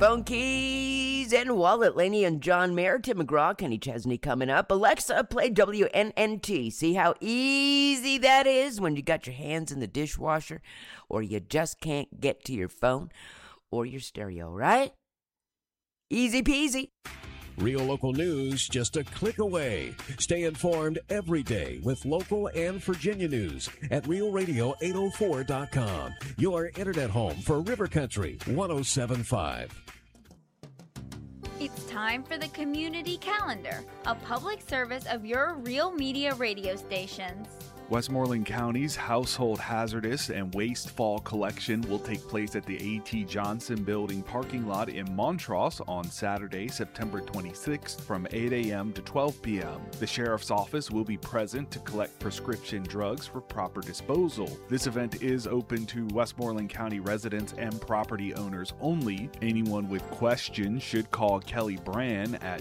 phone, keys, and wallet. Laney and John Mayer, Tim McGraw, Kenny Chesney coming up. Alexa, play WNNT. See how easy that is when you got your hands in the dishwasher or you just can't get to your phone or your stereo, right? Easy peasy. Real local news just a click away. Stay informed every day with local and Virginia news at realradio804.com. Your internet home for River Country 107.5. It's time for the Community Calendar, a public service of your Real Media radio stations. Westmoreland County's Household Hazardous and Waste Fall Collection will take place at the A.T. Johnson Building parking lot in Montrose on Saturday, September 26th from 8 a.m. to 12 p.m. The Sheriff's Office will be present to collect prescription drugs for proper disposal. This event is open to Westmoreland County residents and property owners only. Anyone with questions should call Kelly Brand at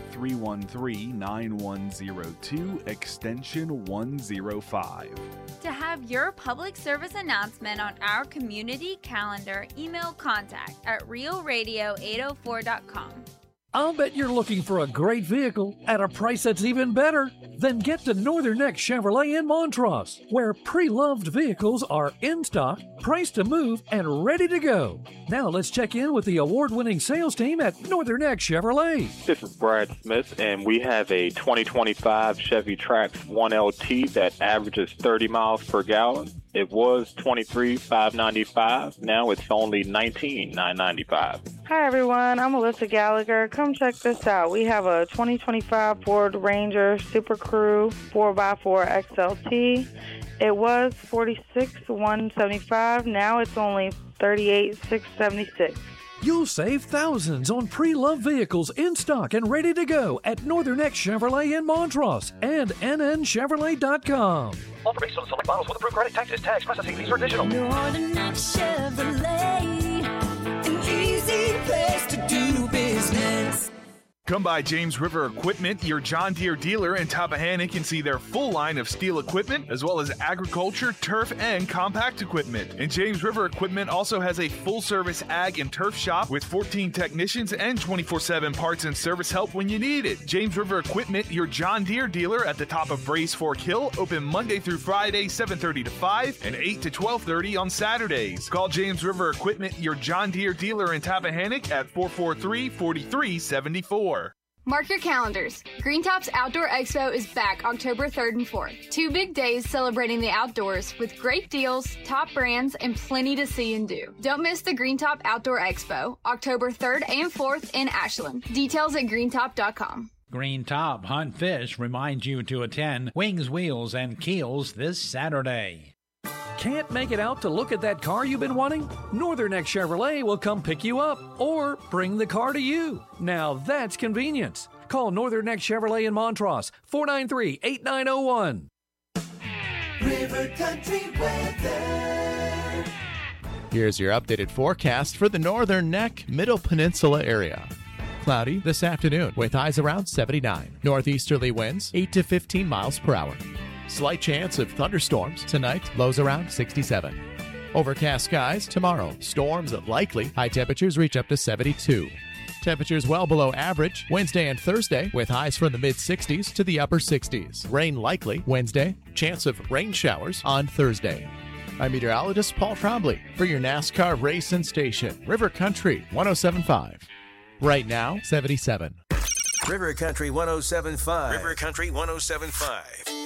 313-9102, extension 105. To have your public service announcement on our community calendar, email contact at realradio804.com. I'll bet you're looking for a great vehicle at a price that's even better. Then get to Northern Neck Chevrolet in Montrose, where pre-loved vehicles are in stock, priced to move, and ready to go. Now let's check in with the award-winning sales team at Northern Neck Chevrolet. This is Brad Smith, and we have a 2025 Chevy Trax 1LT that averages 30 miles per gallon. It was $23,595. Now it's only $19,995. Hi, everyone. I'm Melissa Gallagher. Come check this out. We have a 2025 Ford Ranger Super Crew 4x4 XLT. It was $46,175. Now it's only $38,676. You'll save thousands on pre-loved vehicles in stock and ready to go at Northern Neck Chevrolet in Montrose and nnchevrolet.com. Offer based on select models with approved credit, taxes, tax, processing fees are additional. Northern Neck Chevrolet, an easy place to do business. Come by James River Equipment, your John Deere dealer in Tappahannock, and see their full line of steel equipment, as well as agriculture, turf, and compact equipment. And James River Equipment also has a full-service ag and turf shop with 14 technicians and 24/7 parts and service help when you need it. James River Equipment, your John Deere dealer at the top of Brace Fork Hill, open Monday through Friday, 7:30 to 5, and 8 to 12:30 on Saturdays. Call James River Equipment, your John Deere dealer in Tappahannock at 443-4374. Mark your calendars. Green Top's Outdoor Expo is back October 3rd and 4th. 2 big days celebrating the outdoors with great deals, top brands, and plenty to see and do. Don't miss the Green Top Outdoor Expo, October 3rd and 4th in Ashland. Details at greentop.com. Green Top Hunt Fish reminds you to attend Wings, Wheels, and Keels this Saturday. Can't make it out to look at that car you've been wanting? Northern Neck Chevrolet will come pick you up or bring the car to you. Now that's convenience. Call Northern Neck Chevrolet in Montrose, 493-8901. River Country weather. Here's your updated forecast for the Northern Neck Middle Peninsula area. Cloudy this afternoon with highs around 79. Northeasterly winds 8 to 15 miles per hour. Slight chance of thunderstorms tonight, lows around 67. Overcast skies tomorrow, storms likely, high temperatures reach up to 72. Temperatures well below average Wednesday and Thursday with highs from the mid-60s to the upper 60s. Rain likely Wednesday, chance of rain showers on Thursday. I'm meteorologist Paul Trombley for your NASCAR race and station, River Country 107.5. Right now, 77. River Country 107.5. River Country 107.5.